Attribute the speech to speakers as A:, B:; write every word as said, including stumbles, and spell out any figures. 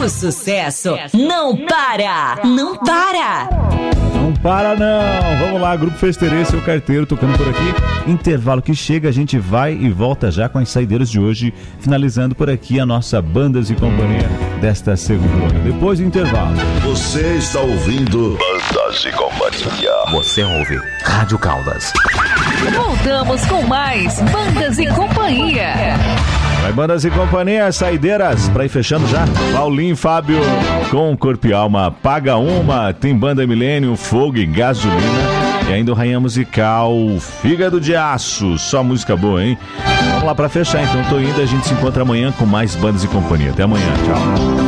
A: O sucesso não para, não para.
B: Não para não, vamos lá, Grupo Festeirê, seu carteiro tocando por aqui. Intervalo que chega, a gente vai e volta já com as saideiras de hoje, finalizando por aqui a nossa Bandas e Companhia desta segunda. Depois do intervalo.
C: Você está ouvindo Bandas e Companhia.
D: Você ouve Rádio Caldas.
E: Voltamos com mais Bandas e Companhia.
B: Vai, Bandas e Companhia, saideiras pra ir fechando já. Paulinho e Fábio com Corpo e Alma, Paga Uma, tem Banda Milênio, Fogo e Gasolina. E ainda o Rainha Musical, Fígado de Aço. Só música boa, hein? Vamos lá pra fechar então, tô indo, a gente se encontra amanhã com mais Bandas e Companhia. Até amanhã, tchau.